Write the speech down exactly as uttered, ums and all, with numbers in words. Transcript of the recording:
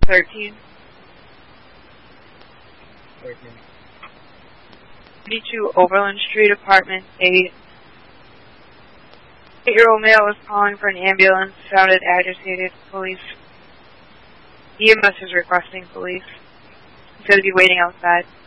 Thirteen. Thirteen. Fifty-two Overland Street, apartment eight. Eight-year-old male is calling for an ambulance. Sounded agitated. Police. E M S is requesting police. He said to be waiting outside.